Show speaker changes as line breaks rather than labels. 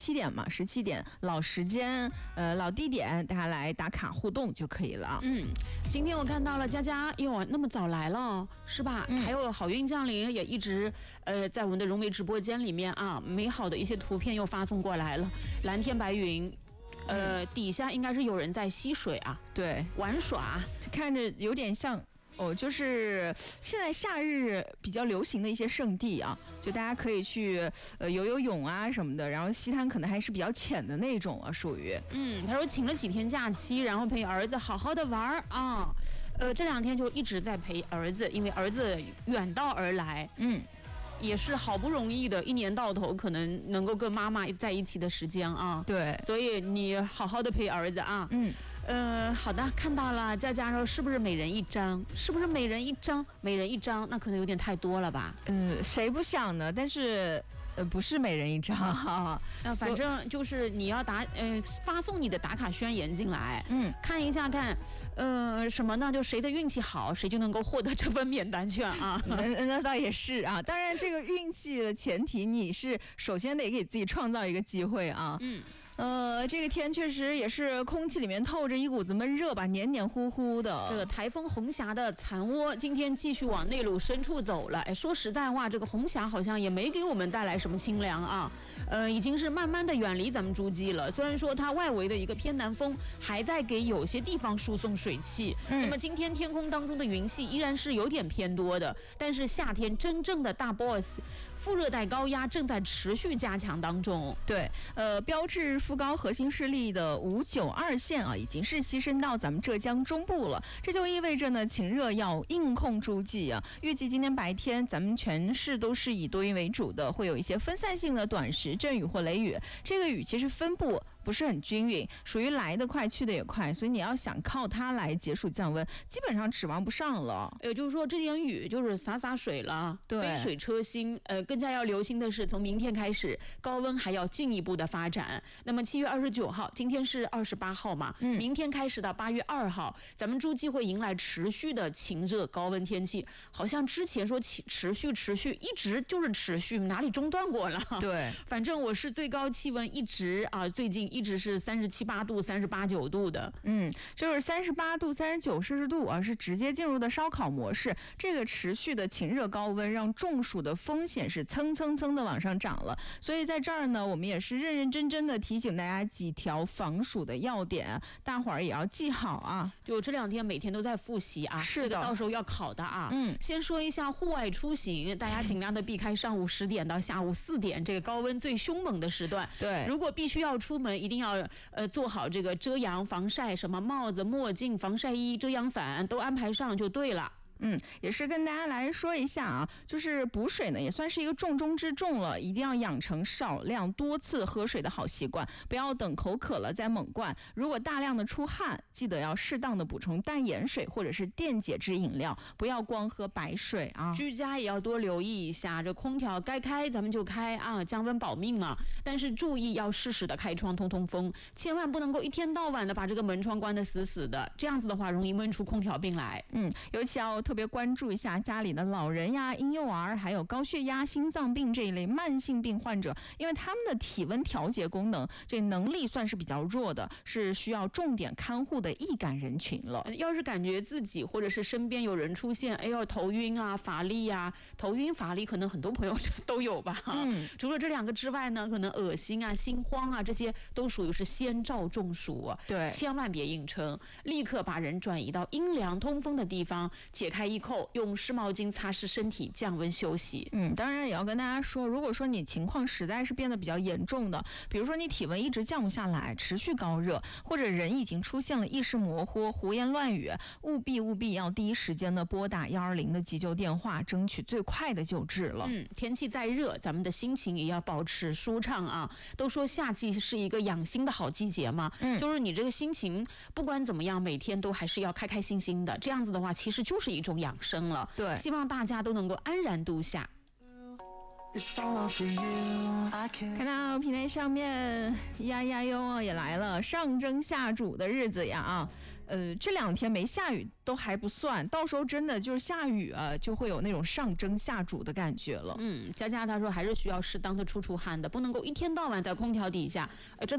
点嘛，17点老时间，老地点，大家来打卡互动就可以了。
今天我看到了佳佳，哟，那么早来了，是吧？还有好运降临也一直在我们的融媒直播间里面啊，美好的一些图片又发送过来了，蓝天白云。底下应该是有人在嬉水啊，
对，
玩耍，
看着有点像。就是现在夏日比较流行的一些圣地啊，就大家可以去游泳啊什么的，然后西滩可能还是比较浅的那种啊，属于。
他说请了几天假期，然后陪儿子好好的玩啊。这2天就一直在陪儿子，因为儿子远道而来，也是好不容易的，一年到头可能能够跟妈妈在一起的时间啊。
对，
所以你好好的陪儿子啊。好的，看到了，佳佳说是不是每人一张？是不是每人一张？每人一张，那可能有点太多了吧？
谁不想呢？但是不是每人一张哈。
反正就是你要发送你的打卡宣言进来，看一下看，什么呢？就谁的运气好，谁就能够获得这份免单券啊。
那倒也是啊，当然这个运气的前提，你是首先得给自己创造一个机会啊。这个天确实也是空气里面透着一股子闷热吧，黏黏糊糊的。
这个台风红霞的残窝今天继续往内陆深处走了。说实在话，这个红霞好像也没给我们带来什么清凉啊。已经是慢慢的远离咱们诸暨了。虽然说它外围的一个偏南风还在给有些地方输送水汽，那么今天天空当中的云系依然是有点偏多的，但是夏天真正的大 boss。副热带高压正在持续加强当中。
对，标志副高核心势力的592线啊，已经是牺牲到咱们浙江中部了。这就意味着呢，晴热要硬控诸暨啊。预计今天白天咱们全市都是以多云为主的，会有一些分散性的短时阵雨或雷雨。这个雨其实分布不是很均匀，属于来得快去得也快，所以你要想靠它来解暑降温，基本上指望不上了。
也就是说，这点雨就是洒水了，
对，
杯水车薪。更加要留心的是，从明天开始，高温还要进一步的发展。那么7月29号，今天是28号嘛，明天开始到8月2号，咱们诸暨会迎来持续的晴热高温天气。好像之前说持续，一直就是持续，哪里中断过了？
对，
反正我是最高气温一直啊，最近一直是37、8度、38、9度的。
就是38度、39摄氏度啊，是直接进入的烧烤模式。这个持续的晴热高温，让中暑的风险是蹭的往上涨了。所以在这儿呢，我们也是认认真真的提醒大家几条防暑的要点，大伙儿也要记好啊。
就这2天每天都在复习啊，
是的，
这个到时候要考的啊。先说一下户外出行，大家尽量的避开上午10点到下午4点这个高温最凶猛的时段。
对，
如果必须要出门，一定要做好这个遮阳防晒，什么帽子、墨镜、防晒衣、遮阳伞都安排上就对了。
也是跟大家来说一下啊，就是补水呢也算是一个重中之重了，一定要养成少量多次喝水的好习惯，不要等口渴了再猛灌。如果大量的出汗，记得要适当的补充淡盐水或者是电解质饮料，不要光喝白水啊。
居家也要多留意一下，这空调该开咱们就开啊，降温保命嘛。但是注意要适时的开窗通风，千万不能够一天到晚的把这个门窗关得死死的，这样子的话容易闷出空调病来。
尤其要特别关注一下家里的老人呀、婴幼儿，还有高血压、心脏病这一类慢性病患者，因为他们的体温调节功能这能力算是比较弱的，是需要重点看护的易感人群了。
要是感觉自己或者是身边有人出现头晕啊、乏力啊，头晕乏力可能很多朋友都有吧。除了这2个之外呢，可能恶心啊、心慌啊，这些都属于是先兆中暑啊。
对，
千万别硬撑，立刻把人转移到阴凉通风的地方，解开衣扣，用湿毛巾擦拭身体，降温休息。
当然也要跟大家说，如果说你情况实在是变得比较严重的，比如说你体温一直降不下来，持续高热，或者人已经出现了意识模糊、胡言乱语，务必要第一时间的拨打120的急救电话，争取最快的救治了。
天气再热，咱们的心情也要保持舒畅啊。都说夏季是一个养心的好季节嘛，就是你这个心情不管怎么样，每天都还是要开开心心的，这样子的话其实就是一种养生了。
对，
希望大家都能够安然度夏。
看到平台上面呀呀哟也来了，上蒸下煮的日子呀啊，这2天没下雨都还不算，到时候真的就是下雨啊，就会有那种上蒸下煮的感觉了。
佳佳她说还是需要适当的出汗的，不能够一天到晚在空调底下，真的。